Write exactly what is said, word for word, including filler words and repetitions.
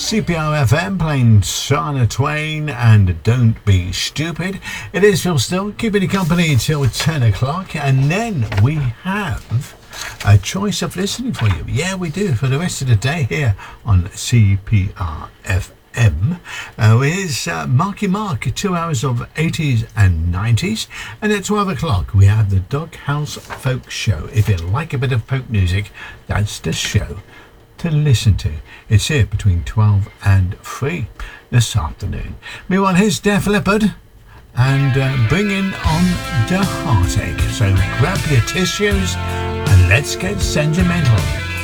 C P R F M playing Shania Twain and Don't Be Stupid. It is Phil Still, keeping you company until ten o'clock, and then we have a choice of listening for you. Yeah, we do, for the rest of the day here on C P R F M. Uh, is uh, Marky Mark, two hours of eighties and nineties, and at twelve o'clock we have the Doghouse Folk Show. If you like a bit of folk music, that's the show to listen to. It's here between twelve and three this afternoon. Meanwhile, here's Def Leppard and uh, bringing on the heartache. So grab your tissues and let's get sentimental.